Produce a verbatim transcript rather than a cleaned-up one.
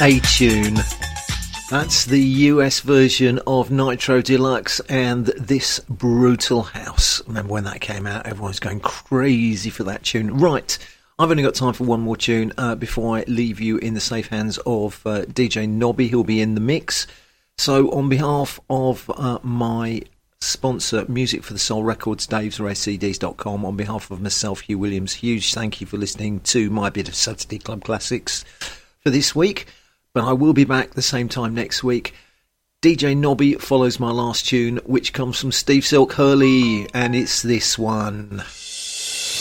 A-Tune. That's the U S version of Nitro Deluxe and This Brutal House. Remember when that came out? Everyone was going crazy for that tune. Right, I've only got time for one more tune uh, before I leave you in the safe hands of uh, D J Nobby. He'll be in the mix. So on behalf of uh, my sponsor, Music for the Soul Records, daves ray c ds dot com, on behalf of myself, Hugh Williams, huge thank you for listening to my bit of Saturday Club Classics for this week. But I will be back the same time next week. D J Nobby follows my last tune, which comes from Steve Silk Hurley, and it's this one.